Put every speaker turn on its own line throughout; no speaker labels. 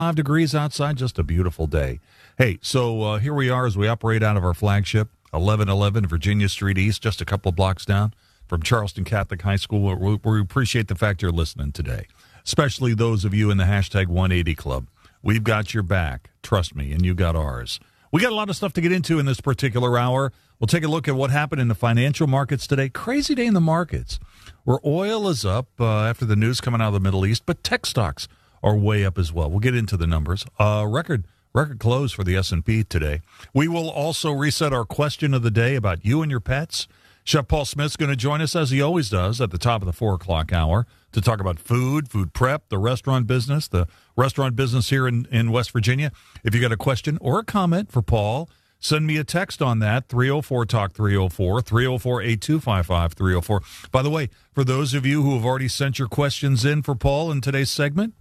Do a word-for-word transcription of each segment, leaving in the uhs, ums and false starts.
Five degrees outside, just a beautiful day. Hey, so uh, here we are as we operate out of our flagship, eleven eleven Virginia Street East, just a couple of blocks down from Charleston Catholic High School. We, we appreciate the fact you're listening today, especially those of you in the hashtag one eighty Club. We've got your back, trust me, and you got ours. We got a lot of stuff to get into in this particular hour. We'll take a look at what happened in the financial markets today. Crazy day in the markets, where oil is up uh, after the news coming out of the Middle East, but tech stocks are way up as well. We'll get into the numbers. Uh, record record close for the S and P today. We will also reset our question of the day about you and your pets. Chef Paul Smith's going to join us, as he always does, at the top of the four o'clock hour to talk about food, food prep, the restaurant business, the restaurant business here in, in West Virginia. If you got a question or a comment for Paul, send me a text on that, three oh four talk three oh four, three oh four, eight two five five, three oh four. By the way, for those of you who have already sent your questions in for Paul in today's segment,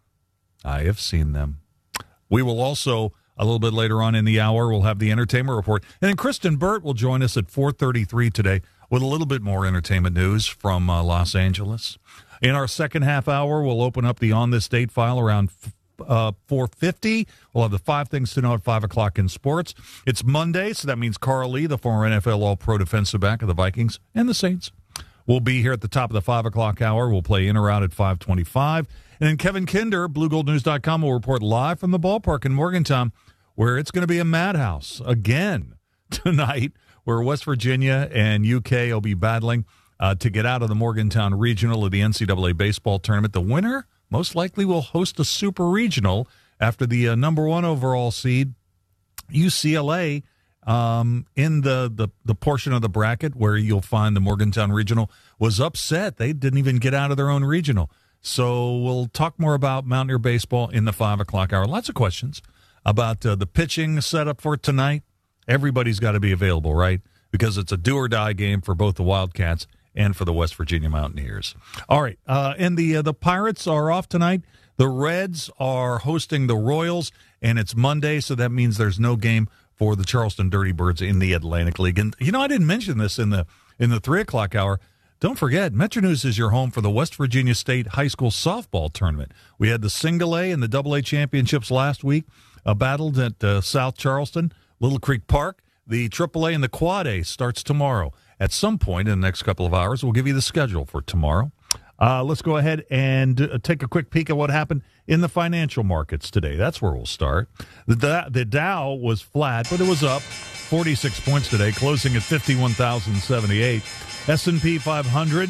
I have seen them. We will also, a little bit later on in the hour, we'll have the entertainment report. And then Kristen Burt will join us at four thirty-three today with a little bit more entertainment news from uh, Los Angeles. In our second half hour, we'll open up the On This Date file around uh, four fifty. We'll have the five things to know at five o'clock in sports. It's Monday, so that means Carl Lee, the former N F L All-Pro defensive back of the Vikings and the Saints, will be here at the top of the five o'clock hour. We'll play in or out at five twenty-five. And then Kevin Kinder, Blue Gold News dot com, will report live from the ballpark in Morgantown, where it's going to be a madhouse again tonight, where West Virginia and U K will be battling uh, to get out of the Morgantown Regional of the N C double A baseball tournament. The winner most likely will host a super regional after the uh, number one overall seed, U C L A, um, in the, the, the portion of the bracket where you'll find the Morgantown Regional, was upset. They didn't even get out of their own regional. So we'll talk more about Mountaineer baseball in the five o'clock hour. Lots of questions about uh, the pitching setup for tonight. Everybody's got to be available, right? Because it's a do-or-die game for both the Wildcats and for the West Virginia Mountaineers. All right, uh, and the uh, the Pirates are off tonight. The Reds are hosting the Royals, and it's Monday, so that means there's no game for the Charleston Dirty Birds in the Atlantic League. And, you know, I didn't mention this in the in the three o'clock hour. Don't forget, Metro News is your home for the West Virginia State High School Softball Tournament. We had the Single A and the Double A championships last week, uh, battled at uh, South Charleston, Little Creek Park. The Triple A and the Quad A starts tomorrow. At some point in the next couple of hours, we'll give you the schedule for tomorrow. Uh, let's go ahead and uh, take a quick peek at what happened in the financial markets today. That's where we'll start. The, the Dow was flat, but it was up forty-six points today, closing at fifty-one thousand seventy-eight. S and P five hundred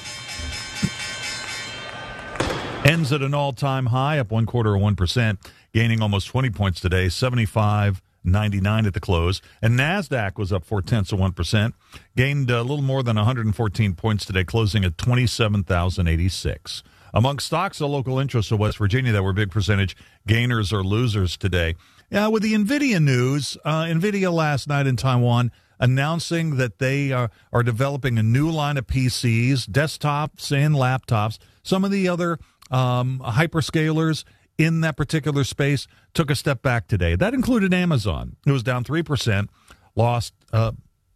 ends at an all-time high, up one quarter of one percent, gaining almost twenty points today, seventy-five ninety-nine at the close. And NASDAQ was up four-tenths of one percent, gained a little more than one hundred fourteen points today, closing at twenty-seven thousand eighty-six. Among stocks of local interest of West Virginia that were big percentage gainers or losers today. Yeah, with the NVIDIA news, uh, NVIDIA last night in Taiwan announcing that they are, are developing a new line of P Cs, desktops, and laptops. Some of the other um, hyperscalers in that particular space took a step back today. That included Amazon. It was down three percent, lost uh,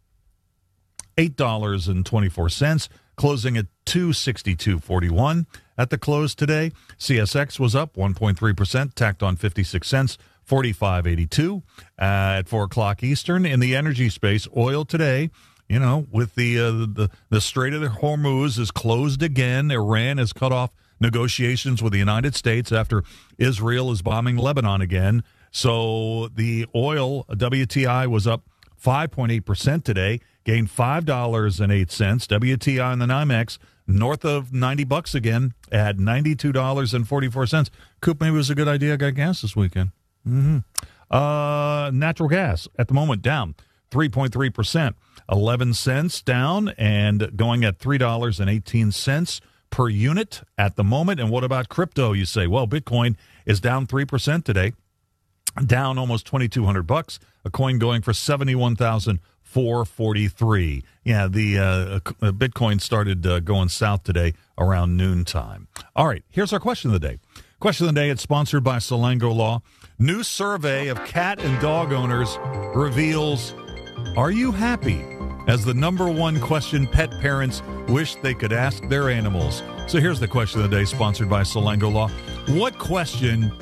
eight dollars and twenty-four cents, closing at two sixty-two forty-one at the close today. C S X was up one point three percent, tacked on fifty-six cents, forty-five eighty-two uh, at four o'clock Eastern. In the energy space, oil today, you know, with the, uh, the, the Strait of the Hormuz is closed again. Iran has cut off negotiations with the United States after Israel is bombing Lebanon again. So the oil, W T I, was up five point eight percent today, gained five dollars and eight cents. W T I on the NYMEX north of ninety bucks again at ninety-two dollars and forty-four cents. Coop, maybe it was a good idea I got gas this weekend. Mm-hmm. Uh, natural gas at the moment down three point three percent, eleven cents down and going at three dollars and eighteen cents per unit at the moment. And what about crypto? You say, well, Bitcoin is down three percent today, down almost twenty-two hundred bucks. A coin going for seventy-one thousand four hundred forty-three. Yeah, the uh, Bitcoin started uh, going south today around noontime. All right, here's our question of the day. Question of the day, it's sponsored by Salango Law. New survey of cat and dog owners reveals, are you happy? As the number one question pet parents wish they could ask their animals. So here's the question of the day, sponsored by Salango Law. What question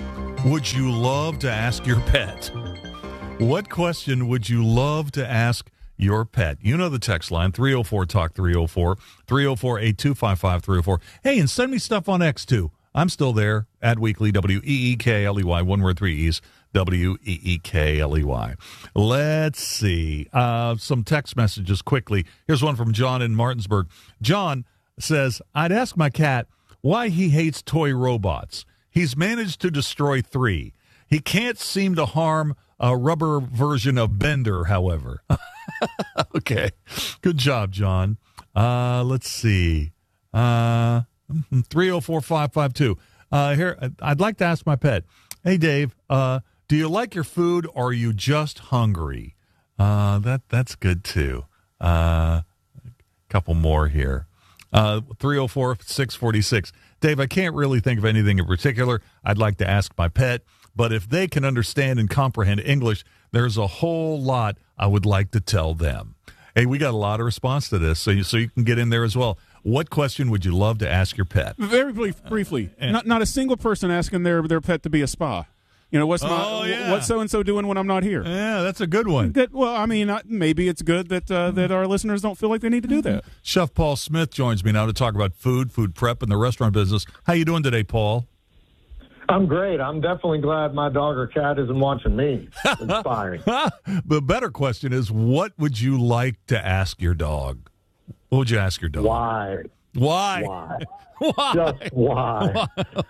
would you love to ask your pet? What question would you love to ask your pet? You know the text line, three oh four talk three oh four, three oh four, eight two five five, three oh four. Hey, and send me stuff on X too. I'm still there, at Weekly, W E E K L E Y, one word, three E's, W E E K L E Y. Let's see. Uh, some text messages quickly. Here's one from John in Martinsburg. John says, I'd ask my cat why he hates toy robots. He's managed to destroy three. He can't seem to harm a rubber version of Bender, however. Okay. Good job, John. Uh, let's see. Uh, three oh four, five five two. Uh, here, I'd like to ask my pet, hey, Dave, uh, do you like your food or are you just hungry? Uh, that That's good, too. A uh, couple more here. Uh, three oh four, six forty-six. Dave, I can't really think of anything in particular I'd like to ask my pet, but if they can understand and comprehend English, there's a whole lot I would like to tell them. Hey, we got a lot of response to this, so you, so you can get in there as well. What question would you love to ask your pet?
Very brief, briefly, uh, not not a single person asking their, their pet to be a spa. You know, what's my,
oh, yeah.
what's so-and-so doing when I'm not here?
Yeah, that's a good one.
That, well, I mean, maybe it's good that uh, that our listeners don't feel like they need to do that.
Chef Paul Smith joins me now to talk about food, food prep, and the restaurant business. How you doing today, Paul?
I'm great. I'm definitely glad my dog or cat isn't watching me. It's inspiring.
The better question is, what would you like to ask your dog? What would you ask your dog?
Why?
Why?
Why?
Why?
Just why?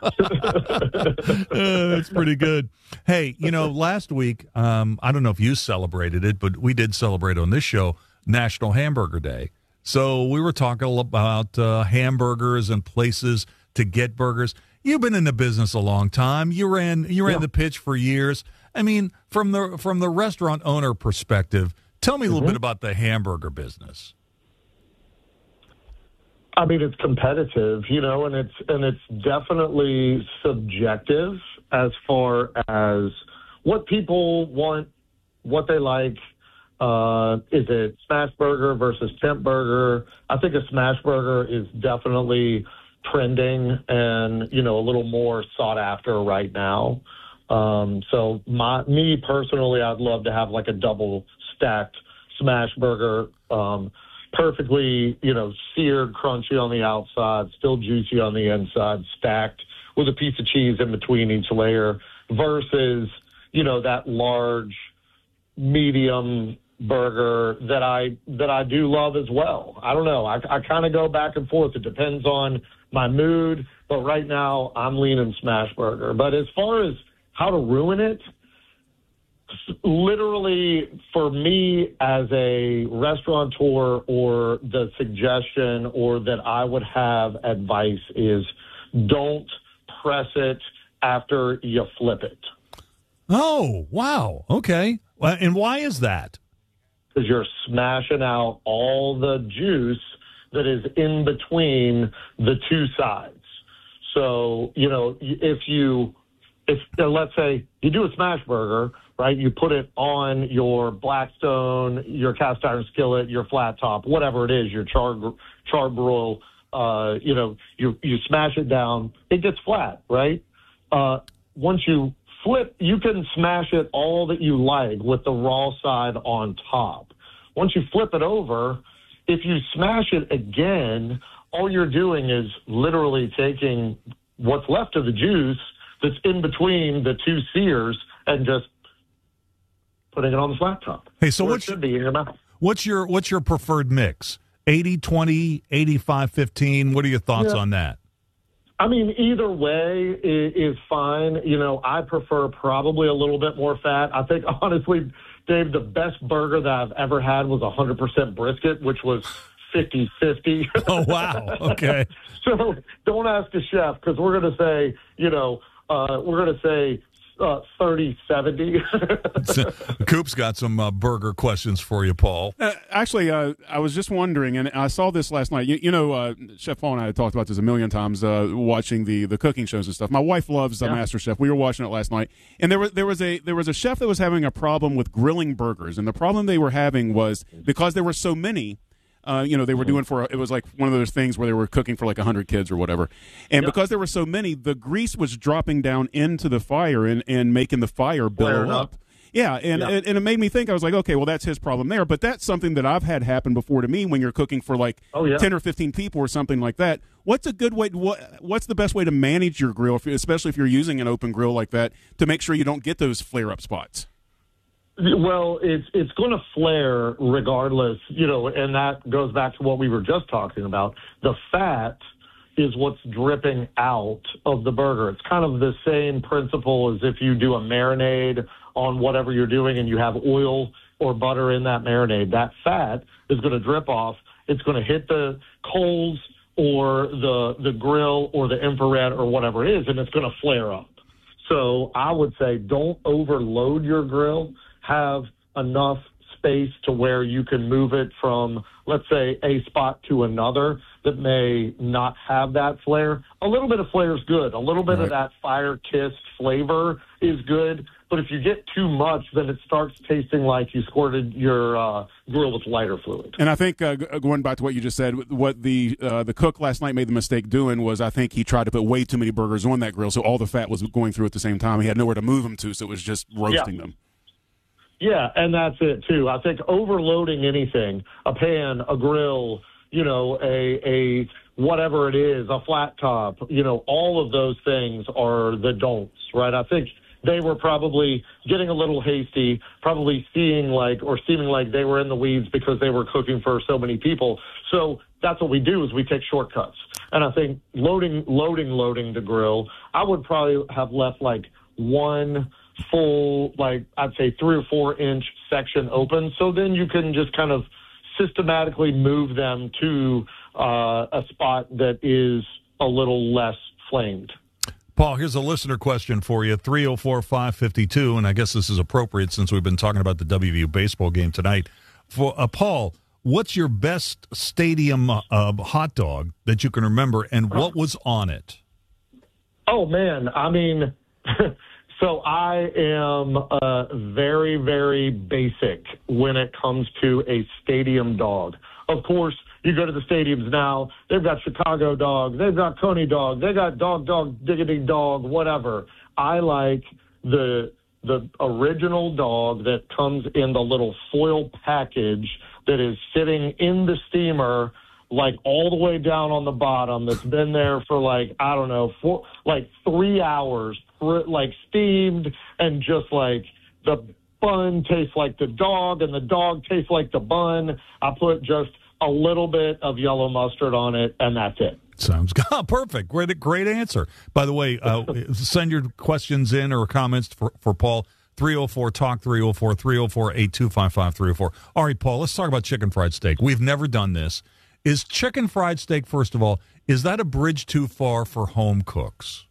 uh, that's pretty good. Hey, you know, last week, um, I don't know if you celebrated it, but we did celebrate on this show National Hamburger Day. So we were talking about uh, hamburgers and places to get burgers. You've been in the business a long time. You ran you ran yeah. the pitch for years. I mean, from the from the restaurant owner perspective, tell me a little mm-hmm. bit about the hamburger business.
I mean, it's competitive, you know, and it's and it's definitely subjective as far as what people want, what they like. Uh, is it smash burger versus temp burger? I think a smash burger is definitely trending and, you know, a little more sought after right now. Um, so my, me personally, I'd love to have like a double stacked smash burger, um, perfectly, you know, seared, crunchy on the outside, still juicy on the inside, stacked with a piece of cheese in between each layer versus, you know, that large, medium burger that I that I do love as well. I don't know. I, I kind of go back and forth. It depends on my mood, but right now I'm leaning smash burger. But as far as how to ruin it, literally for me as a restaurateur, or the suggestion or that I would have advice is don't press it after you flip it.
Oh, wow. Okay. And why is that?
Because you're smashing out all the juice that is in between the two sides. So, you know, if you, if uh, let's say you do a smash burger, right, you put it on your Blackstone, your cast iron skillet, your flat top, whatever it is, your char, charbroil, uh, you know, you, you smash it down, it gets flat, right? Uh, once you flip, you can smash it all that you like with the raw side on top. Once you flip it over, if you smash it again, all you're doing is literally taking what's left of the juice that's in between the two sears and just putting it on the flat top.
Hey, so what
should be in your mouth.
What's your what's your preferred mix? eighty twenty, eighty-five fifteen? What are your thoughts
yeah.
on that?
I mean, either way is fine. You know, I prefer probably a little bit more fat. I think, honestly, Dave, the best burger that I've ever had was one hundred percent brisket, which was fifty-fifty.
Oh, wow. Okay.
So don't ask the chef, because we're going to say, you know, uh, we're going to say uh, thirty seventy.
Coop's got some uh, burger questions for you, Paul.
Uh, actually, uh, I was just wondering, and I saw this last night. You, you know, uh, Chef Paul and I had talked about this a million times, uh, watching the, the cooking shows and stuff. My wife loves uh, yeah. MasterChef. We were watching it last night, and there was there was a there was a chef that was having a problem with grilling burgers, and the problem they were having was because there were so many. Uh, you know, they were doing for, a, it was like one of those things where they were cooking for like one hundred kids or whatever. And
yep.
because there were so many, the grease was dropping down into the fire and, and making the fire billow up. up. Yeah, and,
yeah.
and and it made me think, I was like, okay, well, that's his problem there. But that's something that I've had happen before to me when you're cooking for like
oh, yeah.
ten or fifteen people or something like that. What's a good way, what, what's the best way to manage your grill, especially if you're using an open grill like that, to make sure you don't get those flare-up spots?
Well, it's it's going to flare regardless, you know, and that goes back to what we were just talking about. The fat is what's dripping out of the burger. It's kind of the same principle as if you do a marinade on whatever you're doing and you have oil or butter in that marinade. That fat is going to drip off. It's going to hit the coals or the the grill or the infrared or whatever it is, and it's going to flare up. So I would say don't overload your grill. Have enough space to where you can move it from, let's say, a spot to another that may not have that flare. A little bit of flare is good. A little bit
right.
of that fire-kissed flavor is good. But if you get too much, then it starts tasting like you squirted your uh, grill with lighter fluid.
And I think, uh, going back to what you just said, what the uh, the cook last night made the mistake doing was I think he tried to put way too many burgers on that grill, so all the fat was going through at the same time. He had nowhere to move them to, so it was just roasting
yeah.
them.
Yeah, and that's it, too. I think overloading anything, a pan, a grill, you know, a a whatever it is, a flat top, you know, all of those things are the don'ts, right? I think they were probably getting a little hasty, probably seeing like or seeming like they were in the weeds because they were cooking for so many people. So that's what we do is we take shortcuts. And I think loading, loading, loading the grill, I would probably have left like one full, like I'd say three or four inch section open. So then you can just kind of systematically move them to uh, a spot that is a little less flamed.
Paul, here's a listener question for you, three oh four, five five two, and I guess this is appropriate since we've been talking about the W V U baseball game tonight. For uh, Paul, what's your best stadium uh, hot dog that you can remember, and what was on it?
Oh, man, I mean... So I am uh, very, very basic when it comes to a stadium dog. Of course, you go to the stadiums now, they've got Chicago dog, they've got Coney dog, they got dog, dog, diggity dog, whatever. I like the the original dog that comes in the little foil package that is sitting in the steamer like all the way down on the bottom, that's been there for like, I don't know, four, like three hours, like steamed, and just like the bun tastes like the dog and the dog tastes like the bun. I put just a little bit of yellow mustard on it, and that's it.
Sounds good. Perfect. Great, great answer. By the way, uh, send your questions in or comments for, for Paul. three oh four talk, three oh four, three oh four, eight two five five, three oh four. All right, Paul, let's talk about chicken fried steak. We've never done this. Is chicken fried steak, first of all, is that a bridge too far for home cooks?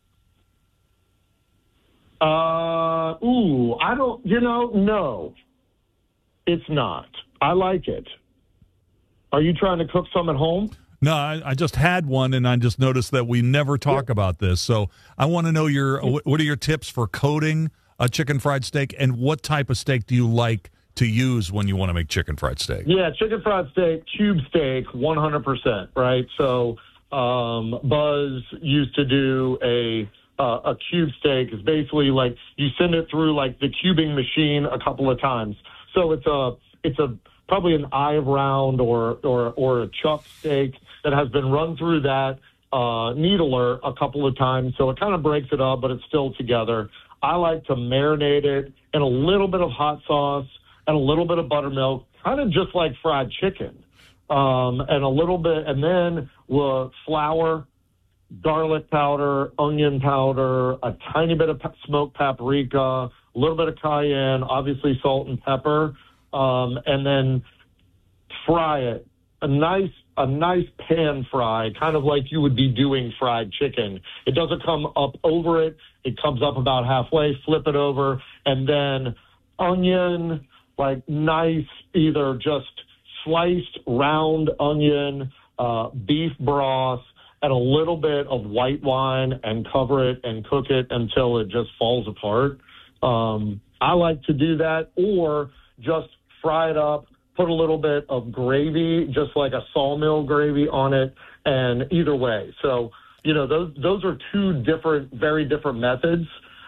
Uh, ooh, I don't, you know, no, it's not. I like it. Are you trying to cook some at home?
No, I, I just had one, and I just noticed that we never talk yeah. about this. So I want to know your what are your tips for coating a chicken fried steak, and what type of steak do you like to use when you want to make chicken fried steak?
Yeah, chicken fried steak, cube steak, one hundred percent, right? So um, Buzz used to do a uh, a cube steak. It's basically like you send it through like the cubing machine a couple of times. So it's a it's a probably an eye of round or or or a chuck steak that has been run through that uh, needler a couple of times. So it kind of breaks it up, but it's still together. I like to marinate it in a little bit of hot sauce and a little bit of buttermilk, kind of just like fried chicken, um, and a little bit, and then with flour, garlic powder, onion powder, a tiny bit of smoked paprika, a little bit of cayenne, obviously salt and pepper, um, and then fry it. A nice, a nice pan fry, kind of like you would be doing fried chicken. It doesn't come up over it. It comes up about halfway, flip it over, and then onion, like nice, either just sliced round onion, uh, beef broth, and a little bit of white wine, and cover it and cook it until it just falls apart. Um, I like to do that, or just fry it up, put a little bit of gravy, just like a sawmill gravy on it, and either way. So, you know, those those are two different, very different methods,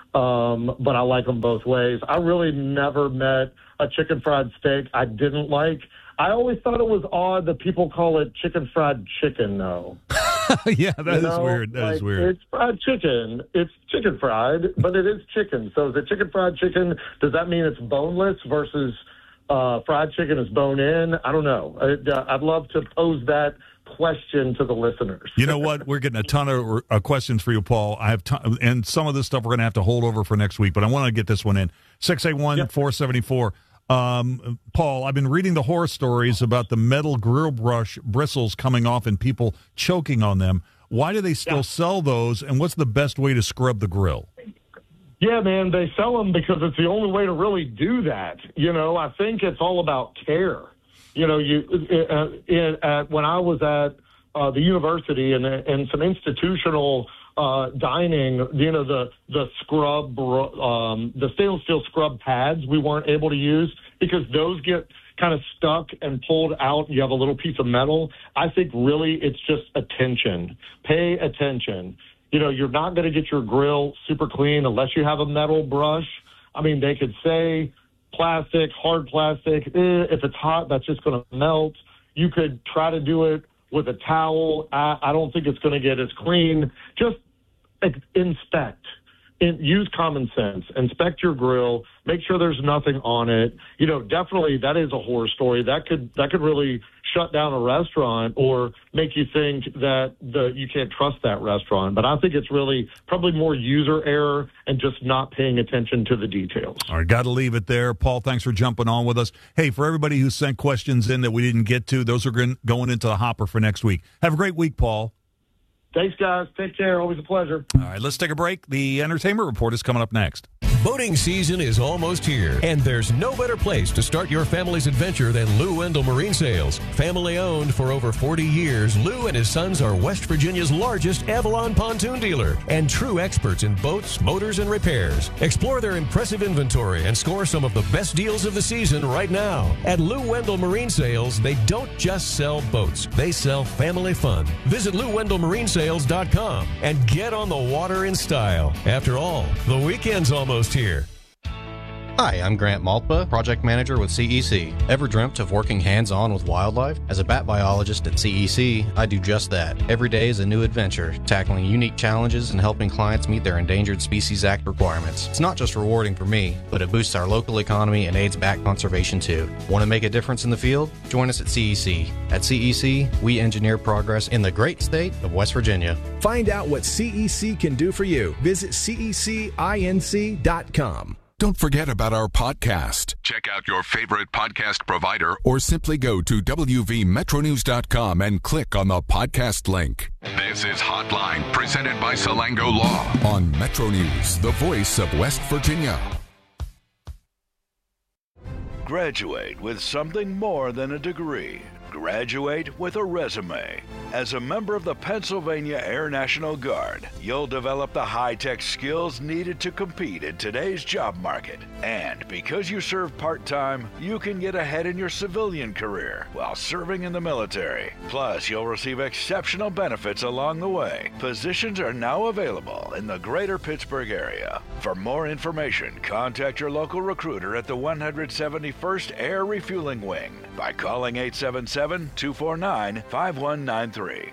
um, but I like them both ways. I really never met a chicken fried steak I didn't like. I always thought it was odd that people call it chicken fried chicken, though.
Yeah, that
you
is
know,
weird. That
like,
is weird.
It's fried chicken. It's chicken fried, but it is chicken. So is it chicken fried chicken? Does that mean it's boneless versus uh, fried chicken is bone in? I don't know. I'd, uh, I'd love to pose that question to the listeners.
You know what? We're getting a ton of uh, questions for you, Paul. I have ton- and some of this stuff we're going to have to hold over for next week, but I want to get this one in. six eight one, four seven four. Um, Paul, I've been reading the horror stories about the metal grill brush bristles coming off and people choking on them. Why do they still yeah. sell those, and what's the best way to scrub the grill?
Yeah, man, they sell them because it's the only way to really do that. You know, I think it's all about care. You know, you uh, in, at, when I was at uh, the university and, and some institutional uh, dining, you know, the the scrub, um, the stainless steel scrub pads we weren't able to use because those get kind of stuck and pulled out. You have a little piece of metal. I think really it's just attention. Pay attention. You know, you're not going to get your grill super clean unless you have a metal brush. I mean, they could say plastic, hard plastic. Eh, if it's hot, that's just going to melt. You could try to do it with a towel. I, I don't think it's going to get as clean. Just inspect. In, use common sense. Inspect your grill. Make sure there's nothing on it. You know, definitely that is a horror story. That could that could really shut down a restaurant or make you think that the you can't trust that restaurant. But I think it's really probably more user error and just not paying attention to the details.
All right, got to leave it there. Paul, thanks for jumping on with us. Hey, for everybody who sent questions in that we didn't get to, those are going into the hopper for next week. Have a great week, Paul.
Thanks, guys. Take care. Always a pleasure.
All right, let's take a break. The entertainment report is coming up next.
Boating season is almost here, and there's no better place to start your family's adventure than Lou Wendell Marine Sales. Family owned for over forty years, Lou and his sons are West Virginia's largest Avalon pontoon dealer and true experts in boats, motors, and repairs. Explore their impressive inventory and score some of the best deals of the season right now. At Lou Wendell Marine Sales, they don't just sell boats, they sell family fun. Visit Lou Wendell Marine Sales dot com and get on the water in style. After all, the weekend's almost here.
Hi, I'm Grant Maltba, project manager with C E C. Ever dreamt of working hands-on with wildlife? As a bat biologist at C E C, I do just that. Every day is a new adventure, tackling unique challenges and helping clients meet their Endangered Species Act requirements. It's not just rewarding for me, but it boosts our local economy and aids bat conservation too. Want to make a difference in the field? Join us at C E C. At C E C, we engineer progress in the great state of West Virginia.
Find out what C E C can do for you. Visit C E C inc dot com.
Don't forget about our podcast. Check out your favorite podcast provider or simply go to W V Metro News dot com and click on the podcast link. This is Hotline, presented by Salango Law on Metro News, the voice of West Virginia.
Graduate with something more than a degree. Graduate with a resume. As a member of the Pennsylvania Air National Guard, you'll develop the high-tech skills needed to compete in today's job market. And because you serve part-time, you can get ahead in your civilian career while serving in the military. Plus, you'll receive exceptional benefits along the way. Positions are now available in the greater Pittsburgh area. For more information, contact your local recruiter at the one hundred seventy-first Air Refueling Wing by calling eight seven seven, two four nine, five one nine three.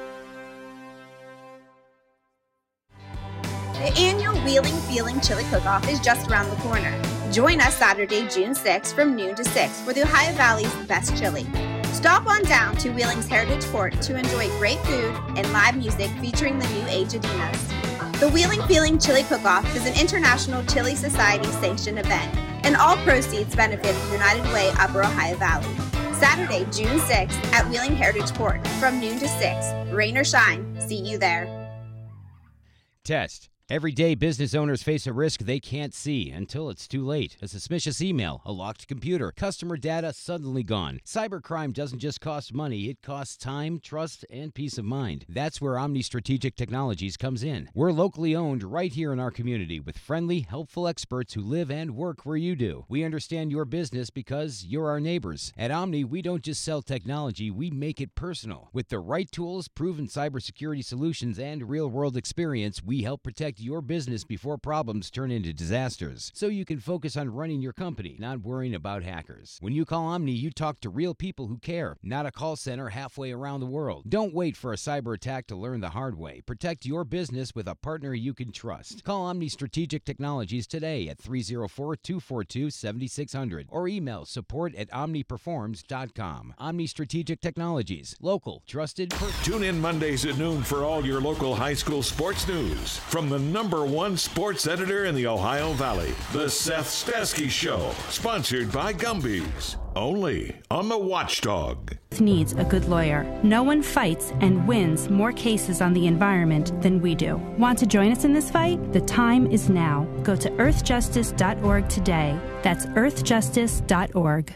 The annual Wheeling Feeling Chili Cook-Off is just around the corner. Join us Saturday, June sixth from noon to six for the Ohio Valley's best chili. Stop on down to Wheeling's Heritage Court to enjoy great food and live music featuring the New Age Adinas. The Wheeling Feeling Chili Cook-Off is an International Chili Society sanctioned event, and all proceeds benefit the United Way Upper Ohio Valley. Saturday, June sixth at Wheeling Heritage Court from noon to six. Rain or shine, see you there.
Test. Every day, business owners face a risk they can't see until it's too late. A suspicious email, a locked computer, customer data suddenly gone. Cybercrime doesn't just cost money, it costs time, trust, and peace of mind. That's where Omni Strategic Technologies comes in. We're locally owned right here in our community with friendly, helpful experts who live and work where you do. We understand your business because you're our neighbors. At Omni, we don't just sell technology, we make it personal. With the right tools, proven cybersecurity solutions, and real-world experience, we help protect your business before problems turn into disasters. So you can focus on running your company, not worrying about hackers. When you call Omni, you talk to real people who care, not a call center halfway around the world. Don't wait for a cyber attack to learn the hard way. Protect your business with a partner you can trust. Call Omni Strategic Technologies today at three oh four, two four two, seven six zero zero or email support at omniperforms dot com. Omni Strategic Technologies. Local, trusted, personal.
Tune in Mondays at noon for all your local high school sports news. From the number one sports editor in the Ohio Valley, The Seth Stasky Show. Sponsored by Gumby's. Only on the Watchdog.
Needs a good lawyer. No one fights and wins more cases on the environment than we do. Want to join us in this fight? The time is now. Go to earth justice dot org today. That's earth justice dot org.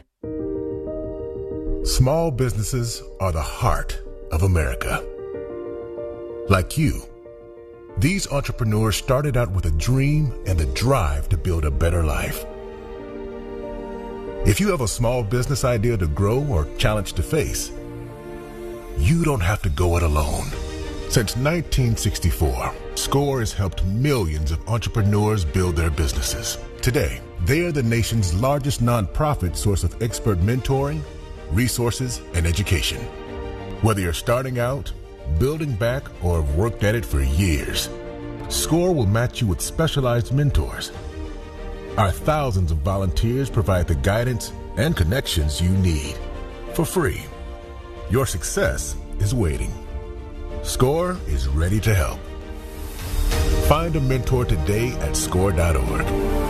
Small businesses are the heart of America. Like you, these entrepreneurs started out with a dream and the drive to build a better life. If you have a small business idea to grow or challenge to face, you don't have to go it alone. Since nineteen sixty-four, SCORE has helped millions of entrepreneurs build their businesses. Today, they are the nation's largest nonprofit source of expert mentoring, resources, and education. Whether you're starting out, building back, or have worked at it for years, SCORE will match you with specialized mentors. Our thousands of volunteers provide the guidance and connections you need for free. Your success is waiting. SCORE is ready to help. Find a mentor today at score dot org.